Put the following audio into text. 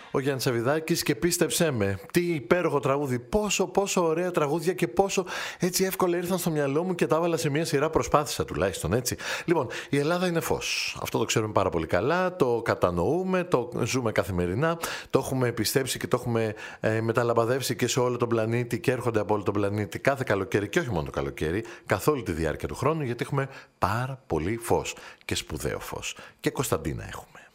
ο Γιάννης Σαββιδάκης, και πίστεψέ με, τι υπέροχο τραγούδι. Πόσο ωραία τραγούδια και πόσο έτσι εύκολα ήρθαν στο μυαλό μου και τα έβαλα σε μια σειρά. Προσπάθησα τουλάχιστον έτσι. Λοιπόν, η Ελλάδα είναι φως. Αυτό το ξέρουμε πάρα πολύ καλά, το κατανοούμε, το ζούμε καθημερινά, το έχουμε πιστέψει και το έχουμε μεταλαμπαδεύσει και σε όλο τον πλανήτη και έρχονται από όλο τον πλανήτη κάθε καλοκαίρι και όχι μόνο το καλοκαίρι, καθ' όλη τη διάρκεια του χρόνου, γιατί έχουμε πάρα πολύ φως και σπουδαίο φως. Και Κωνσταντίνα έχουμε.